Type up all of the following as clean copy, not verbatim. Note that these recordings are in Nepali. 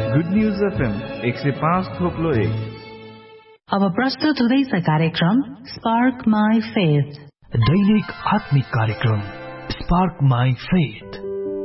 Good news FM 105.1। अब प्रस्तुत हुँदैछ कार्यक्रम स्पार्क माई फेथ, दैनिक आत्मिक कार्यक्रम स्पार्क माई फेथ।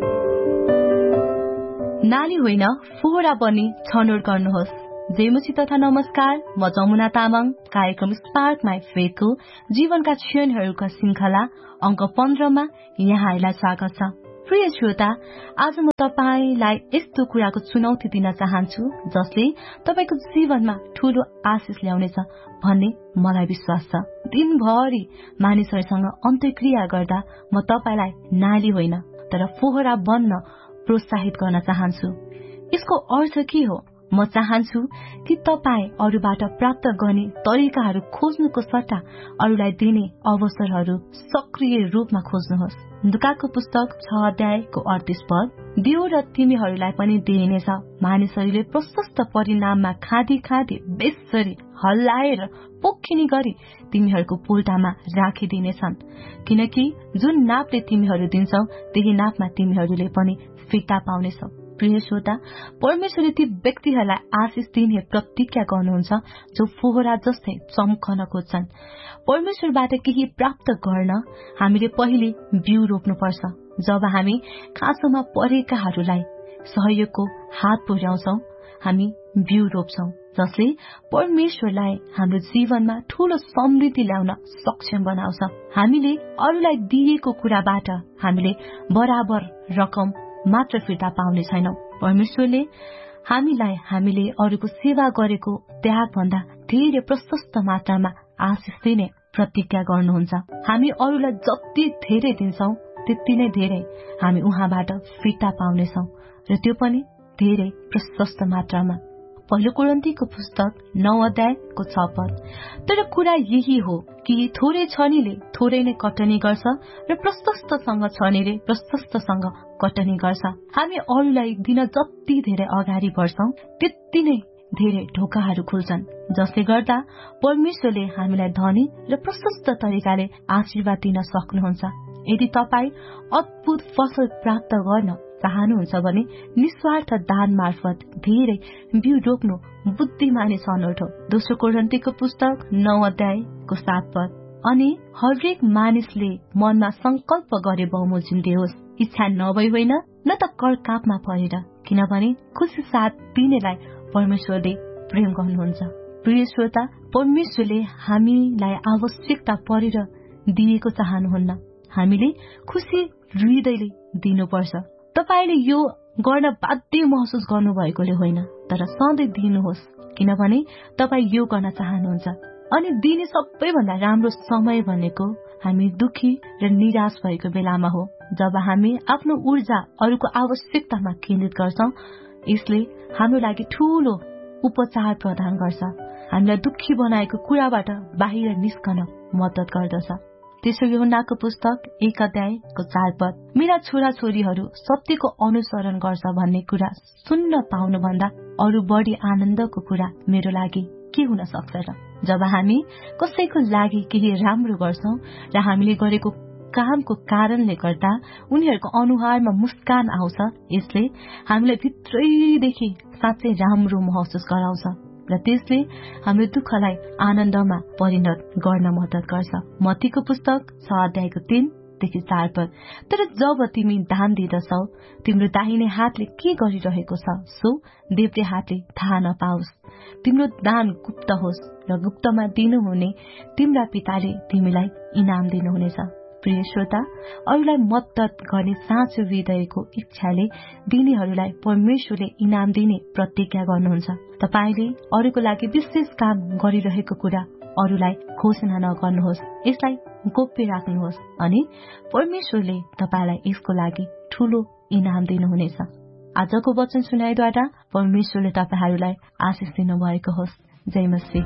नाली होइन फोहोरा बनी छनौट गर्नुहोस्। जयमसी तथा नमस्कार, म जमुना तामाङ। कार्यक्रम स्पार्क माई फेथको जीवनका क्षणहरूका श्रृंखला अंक 15 मा यहाँलाई स्वागत छ। प्रिय श्रोता, आज म तपाईलाई यस्तो कुराको चुनौती दिन चाहन्छु जसले तपाईको जीवनमा ठूलो आशिष ल्याउनेछ भन्ने मलाई विश्वास छ। दिनभरि मानिसहरूसँग अन्तर्क्रिया गर्दा म तपाईलाई नाली होइन तर फोहोरा बन्न प्रोत्साहित गर्न चाहन्छु। यसको अर्थ के हो? म चाहन्छु कि तपाई अरूबाट प्राप्त गर्ने तरिकाहरू खोज्नुको सट्टा अरूलाई दिने अवसरहरू सक्रिय रूपमा खोज्नुहोस्। लुकाको पुस्तक 6 अध्यायको 38 पद, दियो र तिमीहरूलाई पनि दिइनेछ। मानिसहरूले प्रशस्त परिणाममा खाँदी खाँदी बेसरी हल्लाएर पोखिनी गरी तिमीहरूको पोल्टामा राखिदिनेछन्, किनकि जुन नापले तिमीहरू दिन्छौ त्यही नापमा तिमीहरूले पनि फिर्ता पाउनेछौ। प्रिय श्रोता, परमेश्वरले ती व्यक्तिहरूलाई आशिष दिने प्रतिज्ञा गर्नुहुन्छ जो फोहोरा जस्तै चम्कन खोज्छन्। परमेश्वरबाट केही प्राप्त गर्न हामीले पहिले बिउ रोप्नुपर्छ। जब हामी खाँचोमा परेकाहरूलाई सहयोगको हात पुर्याउँछौ, हामी बिउ रोप्छौ जसले परमेश्वरलाई हाम्रो जीवनमा ठूलो समृद्धि ल्याउन सक्षम बनाउँछ। हामीले अरूलाई दिएको कुराबाट हामीले बराबर रकम मात्र फिर्ता पाउने छैनौ। परमेश्वरले हामीलाई हामीले अरूको सेवा गरेको त्याग भन्दा धेरै प्रशस्त मात्रामा आशिष दिने प्रतिज्ञा गर्नुहुन्छ। हामी अरूलाई जति धेरै दिन्छौ त्यति नै धेरै हामी उहाँबाट फिर्ता पाउनेछौ, र त्यो पनि धेरै प्रशस्त मात्रामा। पहिलो कोरिन्थीको पुस्तक 9 अध्यायको 6 पद, तर कुरा यही हो कि थोरै छनीले थोरै नै कटनी गर्छ र प्रशस्तसँग छनीले प्रशस्तसँग कटनी गर्छ। हामी अरूलाई दिन जति धेरै अगाडि बढ्छौं त्यति नै धेरै ढोकाहरू खुल्छन्, जसले गर्दा परमेश्वरले हामीलाई धनी र प्रशस्त तरिकाले आशीर्वाद दिन सक्नुहुन्छ। यदि तपाई अद्भुत फसल प्राप्त गर्न चाहनुहुन्छ भने निस्वार्थ दान मार्फत धेरै बिउ रोप्नु बुद्धिमानी छनौट हो। दोस्रो कोरिन्थीको पुस्तक 9 अध्यायको 7 पद, अनि हरेक मानिसले मनमा संकल्प गरे बमोजिम दियोस्, इच्छा नभई होइन न त करकापमा परेर, किनभने खुशी साथ दिनेलाई परमेश्वरले प्रेम गर्नुहुन्छ। प्रिय श्रोता, परमेश्वरले हामीलाई आवश्यकता परेर दिएको चाहनुहुन्न, हामीले खुशी हृदयले दिनुपर्छ। तपाईले यो गर्न बाध्य महसुस गर्नुभएकोले होइन, तर सधैँ दिनुहोस्, किनभने तपाई यो गर्न चाहनुहुन्छ। अनि दिने सबैभन्दा राम्रो समय भनेको हामी दुखी र निराश भएको बेलामा हो, जब हामी आफ्नो ऊर्जा अरूको आवश्यकतामा केन्द्रित गर्छौं। यसले हाम्रो लागि ठूलो उपचार प्रदान गर्छ, हामीलाई दुखी बनाएको कुराबाट बाहिर निस्कन मद्दत गर्दछ। तेस्रो यूहन्नाको पुस्तक 1 अध्यायको 4 पद, मेरा छोरा छोरीहरू सत्यको अनुसरण गर्छ भन्ने कुरा सुन्न पाउनुभन्दा अरू बढी आनन्दको कुरा मेरो लागि के हुन सक्छ र? जब हामी कसैको लागि केही राम्रो गर्छौं र हामीले गरेको कामको कारणले गर्दा उनीहरूको अनुहारमा मुस्कान आउँछ, यसले हामीलाई भित्रैदेखि साँच्चै राम्रो महसुस गराउँछ र त्यसले हाम्रो दुःखलाई आनन्दमा परिणत गर्न मद्दत गर्छ। मत्तीको पुस्तक 6 अध्यायको 3 देखि 4 पद, तर जब तिमी दान दिँदछौ तिम्रो दाहिने हातले के गरिरहेको छ सो देब्रे हातले थाहा नपाओस्। तिम्रो दान गुप्त होस् र गुप्तमा दिनुहुने तिम्रा पिताले तिमीलाई इनाम दिनुहुनेछ। प्रिय श्रोता, अरूलाई मद्दत गर्ने साँचो हृदयको इच्छाले दिनेहरूलाई परमेश्वरले इनाम दिने प्रतिज्ञा गर्नुहुन्छ। तपाईले अरूको लागि विशेष काम गरिरहेको कुरा अरूलाई घोषणा नगर्नुहोस्, यसलाई गोप्य राख्नुहोस्, अनि परमेश्वरले तपाईलाई यसको लागि ठूलो इनाम दिनुहुनेछ। आजको वचन सुनाइद्वारा परमेश्वरले तपाईहरूलाई आशिष दिनुभएको होस्। जय मसीह।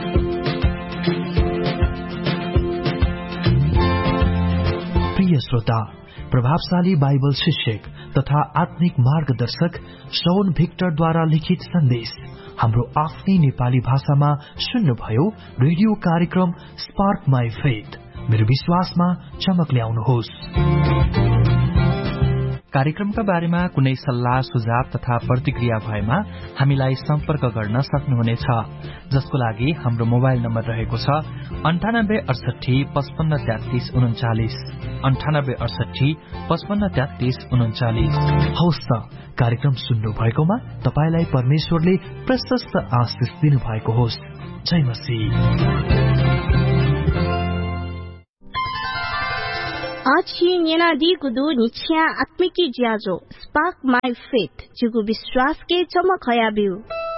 प्रिय श्रोता, प्रभावशाली बाइबल शिक्षक तथा आत्मिक मार्गदर्शक शौन भिक्टरद्वारा लिखित सन्देश हाम्रो आफ्नै नेपाली भाषामा सुन्नुभयो। रेडियो कार्यक्रम स्पार्क माई फेथ, मेरो विश्वासमा चमक ल्याउनुहोस्। कार्यक्रमका बारेमा कुनै सल्लाह सुझाव तथा प्रतिक्रिया भएमा हामीलाई सम्पर्क गर्न सक्नुहुनेछ, जसको लागि हाम्रो मोबाइल नम्बर रहेको छ 98 68 55 33 39 98 68 55 33 39। हवस् त, कार्यक्रम सुन्नु भएकोमा तपाईलाई परमेश्वरले प्रशस्त आशिष दिनु भएको होस्। जय मसीह। आछि नेनादी गुदु निछ्या आत्मिकी ज्याजो स्पार्क माई फेथ जिगु विश्वास के चमक हयाबिउ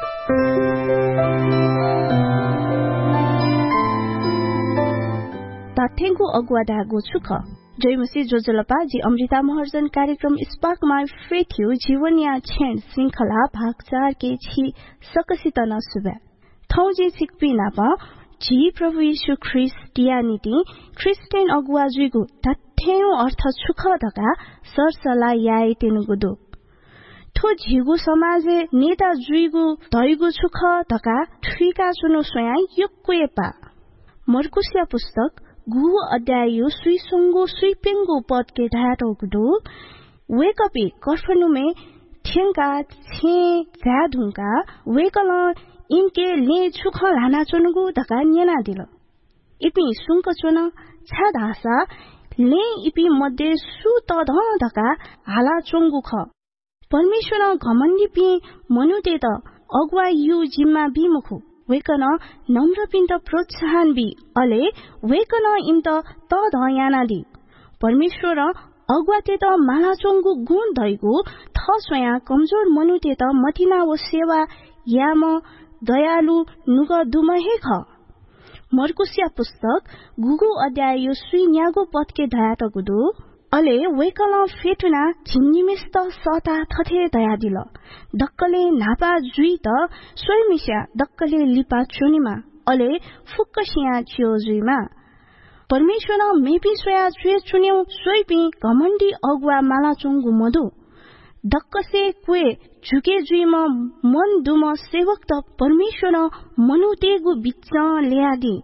ताथेगु अगुवा दागु छुख जयमसी जोजलपा जी अमृता महर्जन कार्यक्रम स्पार्क माई फेथ यु जीवन या छेन श्रृंखला भाग 4 के छि सकसित नसुबे थौ जे सिकपी नापा जी प्रभु यीशु ख्रिस्टियानिटी क्रिस्टियन अगुवा जुइगु तथ्यौ अर्थ छुख दका सरसला याइ तेनुगुदु थो झिगु समाजे नेता जुइगु धइगु छुख दका ठुइका चुनु स्वया युक्कुएपा मर्कुसिया पुस्तक गु अध्याय सुइसुंगु सुइपेंगु पद के धाटोगुदु वेकपी कर्फनुमे थेंका छे जाधुंका वेकल इनके ले छुख लाना चुनुगु दका न्यना दिलो इपि सुंक चुन छादासा ले इपि मध्ये सु तध दका हाला चोंगु ख परमेश्वर घमण्डी पि मनुते त अगुवा यु जिम्मा बिमुखु वेकन नम्र पिन्त प्रोत्साहन बि अले वेकन इन्त त धयाना दि परमेश्वर अगुवाते त माला चोंगु गुण धइगु थ स्वया कमजोर मनुते त मतिना वो सेवा याम दयालु नुग दुमहे ख मर्कुसिया पुस्तक गुगु अध्याय सुई न्यागो पद के धयात गुदु अले वेकल फेटुना झिन्निमेस्त सता थथे दया दिल दक्कले नापा जुई त सोइमिस्या दक्कले लिपा चुनिमा अले फुक्कसिया छियो जुइमा परमेश्वर मेपी सोया चुए चुन्यौ सोइपी घमण्डी अगुवा माला चुंगु मधु दक्कसे कुए झुके जुइमा मन दुम सेवक त परमेश्वर मनुतेगु बिच ल्यादी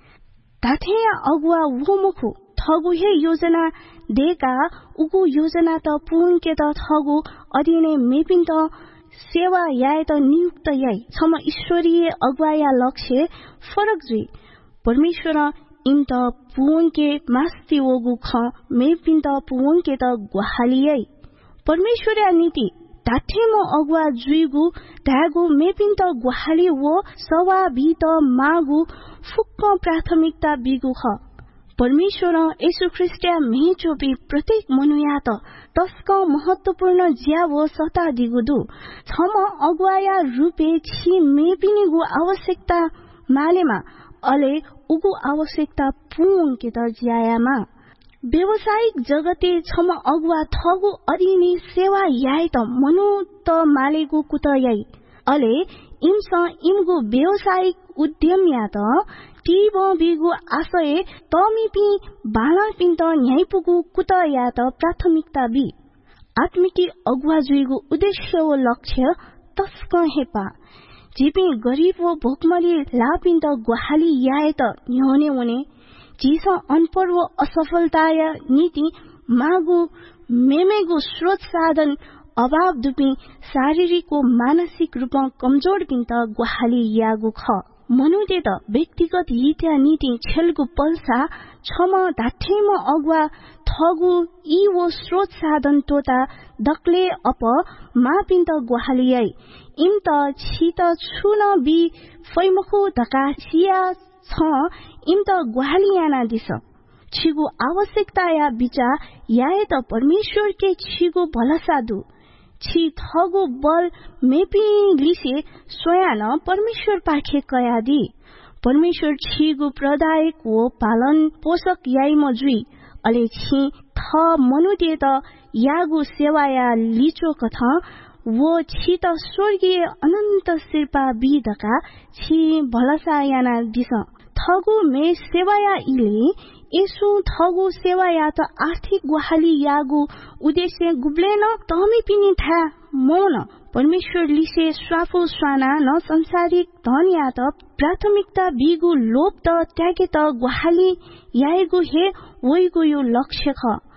ताथे अगुवा वो मुखु थगु हे योजना देका उगु योजना त पूर्ण के त थगु अदिने मेपिन त सेवा याय त नियुक्त याय छम ईश्वरीय अगुवाया लक्ष्य फरक जुई परमेश्वर इन त पूर्ण के मास्ति वगु ख मेपिन त पूर्ण के त ग्वाहालियै परमेश्वरीय नीति ताथेम अगुवा जुइगु धागु मेपिन त ग्वाहाली वो सवा भी त मागु फुक्क प्राथमिकता बिगु ख परमेश्वर येशू ख्रिस्टिया मेचोपी प्रत्येक मनुया त तस्क महत्वपूर्ण ज्या वो सता दिगुदु छम अगुवाया रूपे छि मेपिनिगु आवश्यकता मालेमा अले उगु आवश्यकता पूर्ण के त ज्यायामा व्यावसायिक जगते छम अगुवा थगु अदिने सेवा याय त मनु त मालेगु कुत याय अले इम्स इमगु व्यावसायिक उद्यम या त टीब बिगु आशय तमिपि बाला पिन्त न्यायपुगु कुत या त प्राथमिकता बि आत्मिकी अगुवा जुइगु उद्देश्य व लक्ष्य तस्क हेपा जिपि गरीब व भोकमरी लापिन्त ग्वाहाली याय त न्योने हुने जिस अनपढ व असफलताया नीति मागु मेमेगु स्रोत साधन अभाव दुपी शारीरिक व मानसिक रूपमा कमजोर पिन्त ग्वाहाली यागु ख मनुते त व्यक्तिगत हित्या नीति छेलगु पल्सा छम धाठेम अगुवा थगु ई वो स्रोत साधन तोता दक्ले अप मापिन्त ग्वाहालियै इम त छित छुन बि फैमखु धका छिया छ इम त ग्वाहालियाना दिस छिगु आवश्यकता या बिचा याए त परमेश्वर के छिगु भलसादु छि थगु बल मेपी लिसे स्वयान परमेश्वर पाखे कयादी परमेश्वर छिगु प्रदायक वो पालन पोषक याई मजुई अले छि थ मनुते त यागु सेवाया लिचो कथा वो छि त स्वर्गीय अनन्त शिरपा बिदका छि भलसायाना दिस थगु मे सेवाया इले यसु थगु सेवाया त आर्थिक ग्वाहाली यागु उद्देश्य गुब्लेन तमी पिनि था मौन परमेश्वर लिसे स्वाफु स्वाना न संसारिक धन या त प्राथमिकता बिगु लोभ त त्यागे त ग्वाहाली यागु हे वइगु यो लक्ष्य ख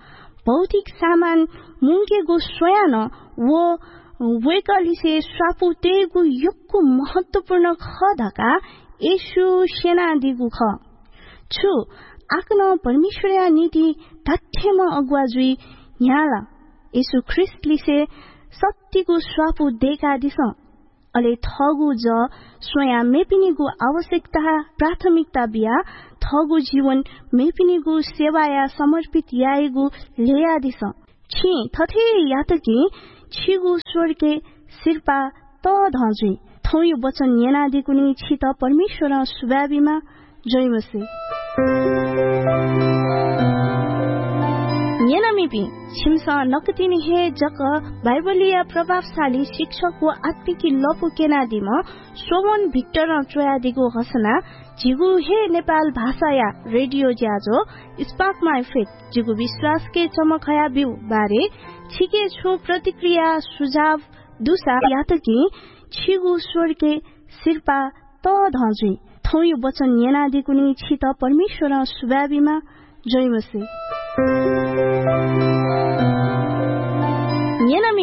भौतिक सामान मुंगेगु सोयान वो वेकलिसे स्वापु तेगु युक्कु महत्वपूर्ण खदका येशु सेना दिगु ख छु आफ्नो परमेश्वरीय नीति तथ्यमा अगुवाजुई न्याला येशु ख्रिस्टलिसे सत्यको स्वापु देखा दिस अले थगु ज स्वया मेपिनीगु आवश्यकता प्राथमिकता बिया थगु जीवन मेपिनीगु सेवाया समर्पित याएगु लेया दिस छि थथे यातकी छिगु स्वर्गे सिरपा त धजुई थौय वचन येनादिकुनी छि त परमेश्वर सुबाबीमा जयमसे येनामिपि छिमसा नकतिनी हे जक बाइबलीय प्रभावशाली शिक्षकको आत्मिकी लपु केनादिम सोमन भिक्टर चोयादिगो घोषणा जिगु हे नेपाल भाषाया रेडियो ज्याजो स्पार्क माई फेथ जिगु विश्वास के चमकया बिउ बारे छिके छु प्रतिक्रिया सुझाव दुसा यातकी छिगु स्वर्गे सिरपा त धजुई थौय वचन येनादिकुनी छि त परमेश्वर सुबाबीमा जयमसे